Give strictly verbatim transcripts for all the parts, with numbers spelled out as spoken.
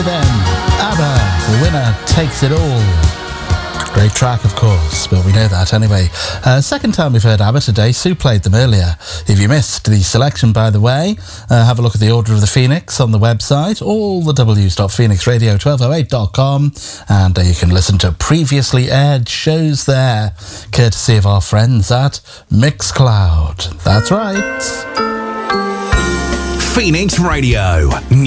Then ABBA, the winner takes it all. Great track, of course, but we know that anyway. Uh, second time we've heard ABBA today. Sue played them earlier. If you missed the selection, by the way, uh, have a look at the Order of the Phoenix on the website, all the w's dot phoenix radio twelve oh eight dot com, and uh, you can listen to previously aired shows there, courtesy of our friends at Mixcloud. That's right. Phoenix Radio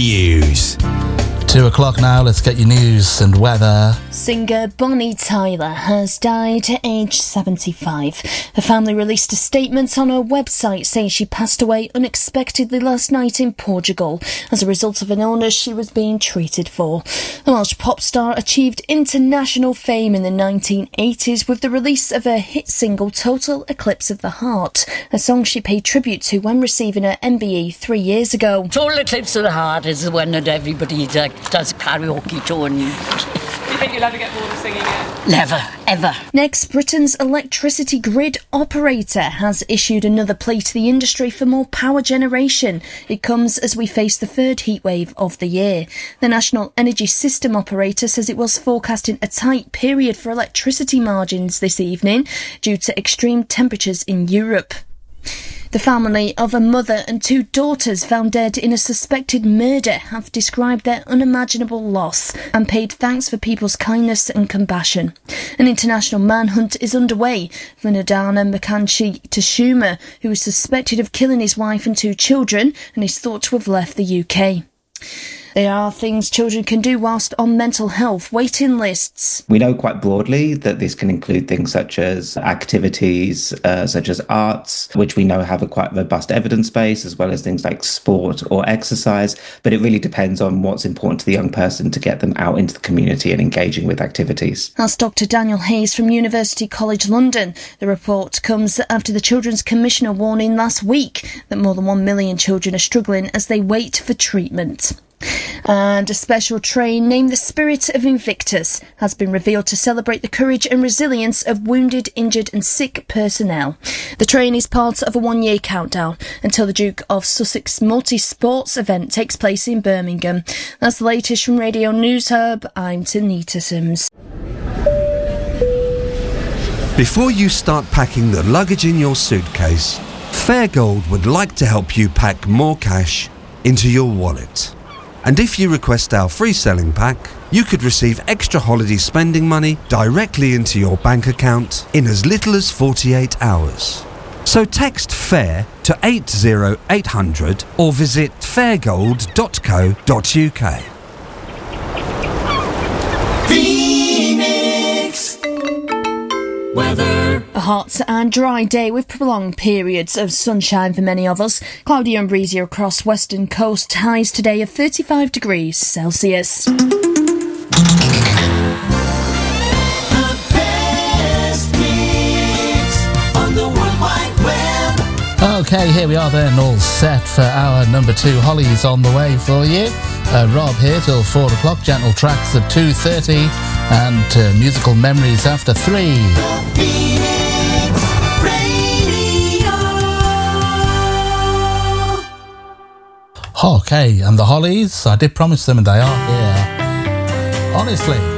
News. Two o'clock now, let's get your news and weather. Singer Bonnie Tyler has died at age seventy-five. Her family released a statement on her website saying she passed away unexpectedly last night in Portugal as a result of an illness she was being treated for. The Welsh pop star achieved international fame in the nineteen eighties with the release of her hit single Total Eclipse of the Heart, a song she paid tribute to when receiving her M B E three years ago. Total Eclipse of the Heart is the one that everybody uh, does karaoke to. And do you think you'll ever get bored of singing it? Never, ever. Next, Britain's electricity grid operator has issued another plea to the industry for more power generation. It comes as we face the third heatwave of the year. The National Energy System Operator says it was forecasting a tight period for electricity margins this evening due to extreme temperatures in Europe. The family of a mother and two daughters found dead in a suspected murder have described their unimaginable loss and paid thanks for people's kindness and compassion. An international manhunt is underway for Ndana Mkanchi Tashuma, who is suspected of killing his wife and two children and is thought to have left the U K. There are things children can do whilst on mental health waiting lists. We know quite broadly that this can include things such as activities, uh, such as arts, which we know have a quite robust evidence base, as well as things like sport or exercise. But it really depends on what's important to the young person to get them out into the community and engaging with activities. That's Doctor Daniel Hayes from University College London. The report comes after the Children's Commissioner warning last week that more than one million children are struggling as they wait for treatment. And a special train named the Spirit of Invictus has been revealed to celebrate the courage and resilience of wounded, injured and sick personnel. The train is part of a one-year countdown until the Duke of Sussex multi-sports event takes place in Birmingham. That's the latest from Radio News Hub. I'm Tanita Sims. Before you start packing the luggage in your suitcase, Fairgold would like to help you pack more cash into your wallet. And if you request our free selling pack, you could receive extra holiday spending money directly into your bank account in as little as forty-eight hours. So text FAIR to eight oh eight hundred or visit fairgold dot co dot uk. Phoenix weather. A hot and dry day with prolonged periods of sunshine for many of us. Cloudy and breezy across western coast. Highs today of thirty-five degrees Celsius. Okay, here we are then, all set for our number two. Holly's on the way for you. Uh, Rob here till four o'clock. Gentle tracks at two thirty, and uh, musical memories after three. Okay, and the Hollies, I did promise them and they are here. Honestly.